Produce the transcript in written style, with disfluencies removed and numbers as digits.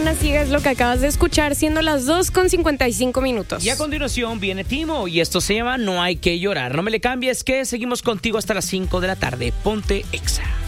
así es lo que acabas de escuchar, siendo las 2:55. Y a continuación viene Timo y esto se llama No hay que llorar. No me le cambies, que seguimos contigo hasta las 5 de la tarde. Ponte Exa.